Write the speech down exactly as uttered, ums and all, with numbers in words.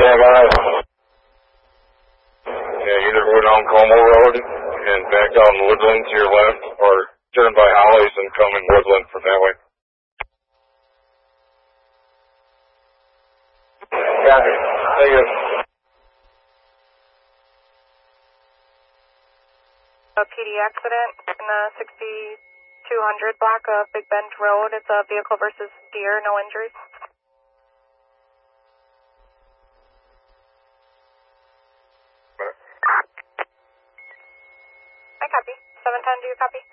guys. Yeah, either go down Como Road and back out in Woodland to your left, or turn by Hollies and come in Woodland from that way. Copy. Thank you. A P D accident in the sixty-two hundred block of Big Bend Road. It's a vehicle versus deer, no injuries. I copy. seven ten, do you copy?